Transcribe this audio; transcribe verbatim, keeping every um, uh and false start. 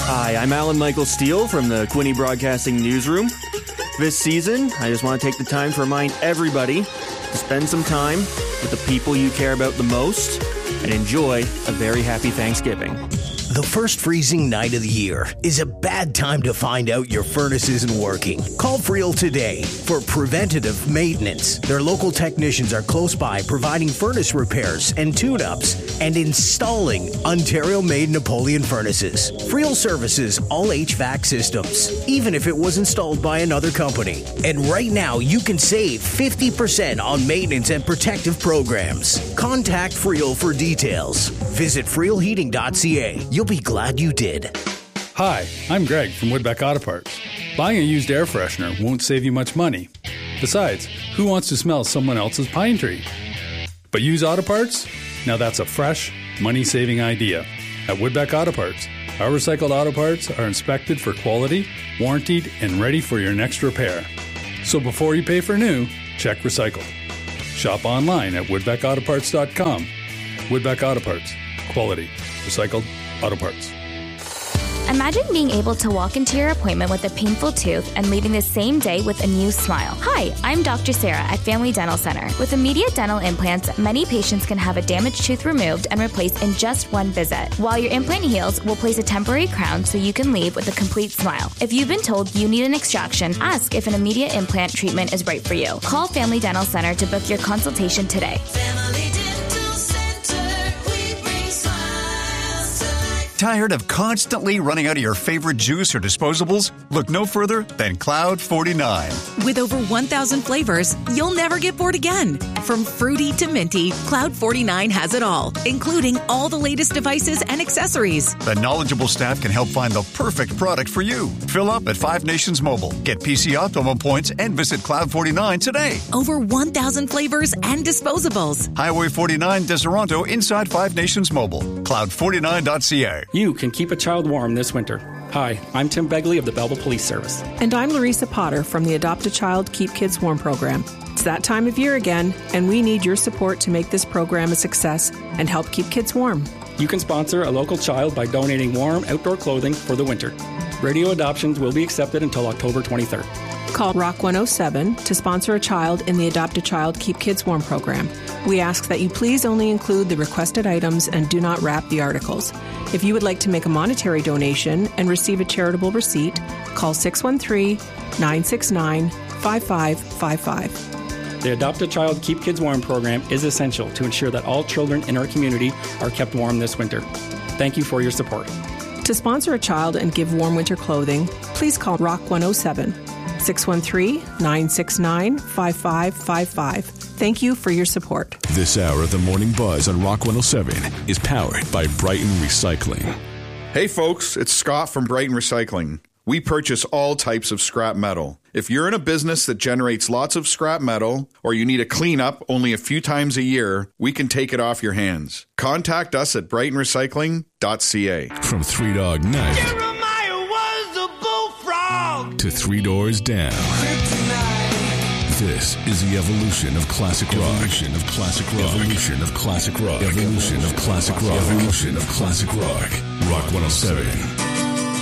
Hi, I'm Alan Michael Steele from the Quinte Broadcasting Newsroom. This season, I just want to take the time to remind everybody to spend some time with the people you care about the most and enjoy a very happy Thanksgiving. The first freezing night of the year is a bad time to find out your furnace isn't working. Call Friel today for preventative maintenance. Their local technicians are close by providing furnace repairs and tune-ups and installing Ontario-made Napoleon furnaces. Friel services all H V A C systems, even if it was installed by another company. And right now, you can save fifty percent on maintenance and protective programs. Contact Friel for details. Visit friel heating dot c a. You'll be glad you did. Hi, I'm Greg from Woodbeck Auto Parts. Buying a used air freshener won't save you much money. Besides, who wants to smell someone else's pine tree? But use auto parts? Now that's a fresh, money-saving idea. At Woodbeck Auto Parts, our recycled auto parts are inspected for quality, warranted, and ready for your next repair. So before you pay for new, check recycled. Shop online at woodbeck auto parts dot com. Woodbeck Auto Parts. Quality. Recycled auto parts. Imagine being able to walk into your appointment with a painful tooth and leaving the same day with a new smile. Hi, I'm Doctor Sarah at Family Dental Center. With immediate dental implants, many patients can have a damaged tooth removed and replaced in just one visit. While your implant heals, we'll place a temporary crown so you can leave with a complete smile. If you've been told you need an extraction, ask if an immediate implant treatment is right for you. Call Family Dental Center to book your consultation today. Family Dental Center, we bring smiles to life. Tired of constantly running out of your favorite juice or disposables? Look no further than Cloud forty-nine. With over one thousand flavors, you'll never get bored again. From fruity to minty, Cloud forty-nine has it all, including all the latest devices and accessories. The knowledgeable staff can help find the perfect product for you. Fill up at Five Nations Mobile. Get P C Optimum points and visit Cloud forty-nine today. Over one thousand flavors and disposables. Highway forty-nine, Deseronto, inside Five Nations Mobile. cloud forty-nine dot c a. You can keep a child warm this winter. Hi, I'm Tim Begley of the Belleville Police Service. And I'm Larissa Potter from the Adopt a Child, Keep Kids Warm program. It's that time of year again, and we need your support to make this program a success and help keep kids warm. You can sponsor a local child by donating warm outdoor clothing for the winter. Radio adoptions will be accepted until October twenty-third. Call Rock one oh seven to sponsor a child in the Adopt a Child, Keep Kids Warm program. We ask that you please only include the requested items and do not wrap the articles. If you would like to make a monetary donation and receive a charitable receipt, call six one three, nine six nine, five five five five. The Adopt a Child, Keep Kids Warm program is essential to ensure that all children in our community are kept warm this winter. Thank you for your support. To sponsor a child and give warm winter clothing, please call Rock one oh seven, six one three, nine six nine, five five five five. Thank you for your support. This hour of the Morning Buzz on Rock one oh seven is powered by Brighton Recycling. Hey folks, it's Scott from Brighton Recycling. We purchase all types of scrap metal. If you're in a business that generates lots of scrap metal, or you need a cleanup only a few times a year, we can take it off your hands. Contact us at brighton recycling dot c a. From Three Dog Night Jeremiah was a bullfrog. to Three Doors Down. This is the evolution of classic rock. Evolution of classic rock. Evolution of classic rock. Evolution of classic rock. Evolution of classic rock. Rock one oh seven.